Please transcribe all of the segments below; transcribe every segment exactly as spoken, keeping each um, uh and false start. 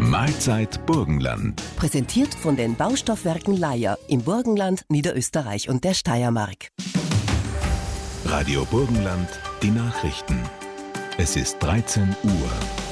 Mahlzeit Burgenland. Präsentiert von den Baustoffwerken Leier im Burgenland, Niederösterreich und der Steiermark. Radio Burgenland, die Nachrichten. Es ist dreizehn Uhr.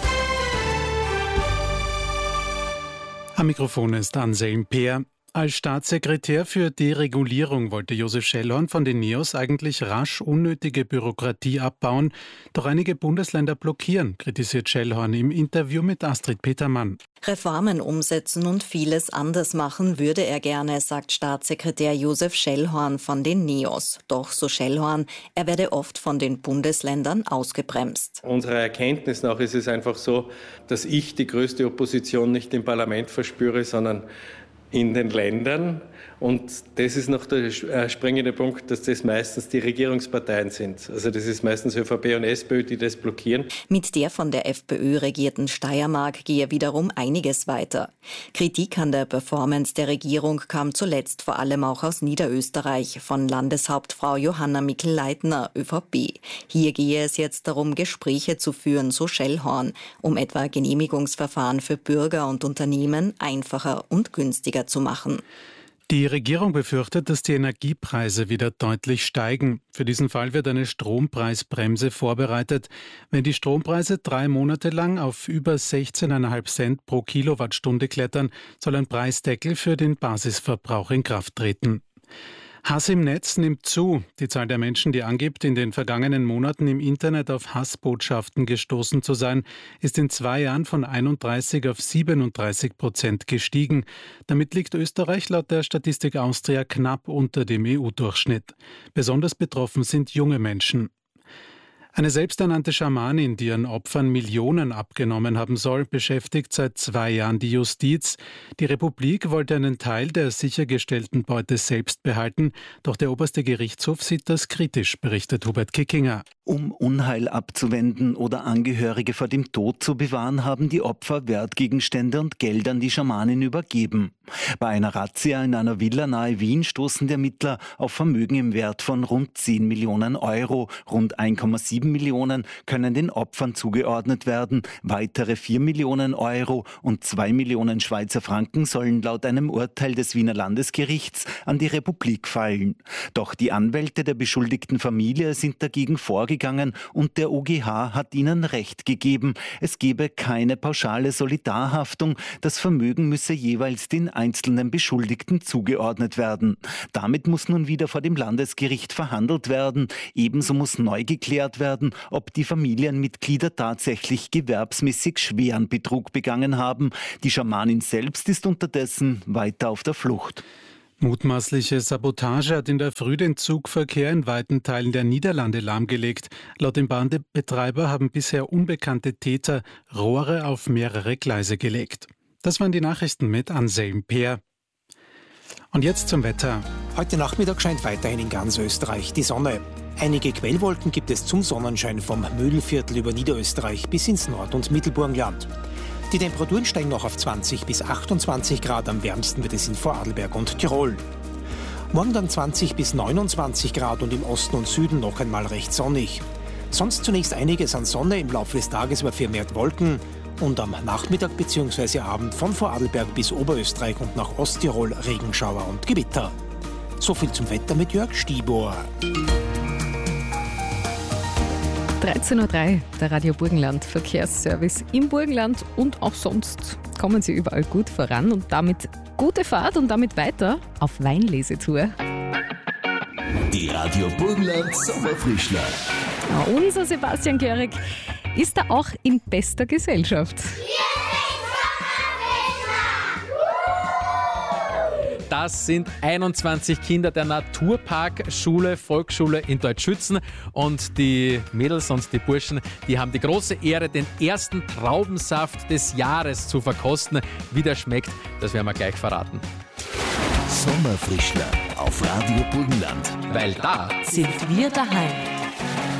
Am Mikrofon ist Anselm Peer. Als Staatssekretär für Deregulierung wollte Josef Schellhorn von den Neos eigentlich rasch unnötige Bürokratie abbauen, doch einige Bundesländer blockieren, kritisiert Schellhorn im Interview mit Astrid Petermann. Reformen umsetzen und vieles anders machen würde er gerne, sagt Staatssekretär Josef Schellhorn von den Neos. Doch, so Schellhorn, er werde oft von den Bundesländern ausgebremst. Unserer Erkenntnis nach ist es einfach so, dass ich die größte Opposition nicht im Parlament verspüre, sondern in den Ländern. Und das ist noch der springende Punkt, dass das meistens die Regierungsparteien sind. Also das ist meistens ÖVP und SPÖ, die das blockieren. Mit der von der FPÖ regierten Steiermark gehe wiederum einiges weiter. Kritik an der Performance der Regierung kam zuletzt vor allem auch aus Niederösterreich von Landeshauptfrau Johanna Mikl-Leitner, ÖVP. Hier gehe es jetzt darum, Gespräche zu führen, so Schellhorn, um etwa Genehmigungsverfahren für Bürger und Unternehmen einfacher und günstiger zu machen. Die Regierung befürchtet, dass die Energiepreise wieder deutlich steigen. Für diesen Fall wird eine Strompreisbremse vorbereitet. Wenn die Strompreise drei Monate lang auf über sechzehn Komma fünf Cent pro Kilowattstunde klettern, soll ein Preisdeckel für den Basisverbrauch in Kraft treten. Hass im Netz nimmt zu. Die Zahl der Menschen, die angibt, in den vergangenen Monaten im Internet auf Hassbotschaften gestoßen zu sein, ist in zwei Jahren von einunddreißig auf siebenunddreißig Prozent gestiegen. Damit liegt Österreich laut der Statistik Austria knapp unter dem E U-Durchschnitt. Besonders betroffen sind junge Menschen. Eine selbsternannte Schamanin, die ihren Opfern Millionen abgenommen haben soll, beschäftigt seit zwei Jahren die Justiz. Die Republik wollte einen Teil der sichergestellten Beute selbst behalten, doch der oberste Gerichtshof sieht das kritisch, berichtet Hubert Kickinger. Um Unheil abzuwenden oder Angehörige vor dem Tod zu bewahren, haben die Opfer Wertgegenstände und Geld an die Schamanin übergeben. Bei einer Razzia in einer Villa nahe Wien stoßen die Ermittler auf Vermögen im Wert von rund zehn Millionen Euro. Rund eins Komma sieben Millionen können den Opfern zugeordnet werden. Weitere vier Millionen Euro und zwei Millionen Schweizer Franken sollen laut einem Urteil des Wiener Landesgerichts an die Republik fallen. Doch die Anwälte der beschuldigten Familie sind dagegen vorgegangen und der O G H hat ihnen Recht gegeben. Es gebe keine pauschale Solidarhaftung. Das Vermögen müsse jeweils den einzelnen Beschuldigten zugeordnet werden. Damit muss nun wieder vor dem Landesgericht verhandelt werden. Ebenso muss neu geklärt werden, ob die Familienmitglieder tatsächlich gewerbsmäßig schweren Betrug begangen haben. Die Schamanin selbst ist unterdessen weiter auf der Flucht. Mutmaßliche Sabotage hat in der Früh den Zugverkehr in weiten Teilen der Niederlande lahmgelegt. Laut dem Bahnbetreiber haben bisher unbekannte Täter Rohre auf mehrere Gleise gelegt. Das waren die Nachrichten mit Anselm Peer. Und jetzt zum Wetter. Heute Nachmittag scheint weiterhin in ganz Österreich die Sonne. Einige Quellwolken gibt es zum Sonnenschein vom Möhlviertel über Niederösterreich bis ins Nord- und Mittelburgenland. Die Temperaturen steigen noch auf zwanzig bis achtundzwanzig Grad, am wärmsten wird es in Vorarlberg und Tirol. Morgen dann zwanzig bis neunundzwanzig Grad und im Osten und Süden noch einmal recht sonnig. Sonst zunächst einiges an Sonne, im Laufe des Tages aber vermehrt Wolken und am Nachmittag bzw. Abend von Vorarlberg bis Oberösterreich und nach Osttirol Regenschauer und Gewitter. So viel zum Wetter mit Jörg Stibor. dreizehn Uhr drei, der Radio Burgenland Verkehrsservice im Burgenland und auch sonst kommen Sie überall gut voran und damit gute Fahrt und damit weiter auf Weinlesetour. Die Radio Burgenland Sommerfrischler. Ja, unser Sebastian Görig ist da auch in bester Gesellschaft. Das sind einundzwanzig Kinder der Naturparkschule, Volksschule in Deutschschützen. Und die Mädels und die Burschen, die haben die große Ehre, den ersten Traubensaft des Jahres zu verkosten. Wie der schmeckt, das werden wir gleich verraten. Sommerfrischler auf Radio Burgenland. Weil da sind wir daheim.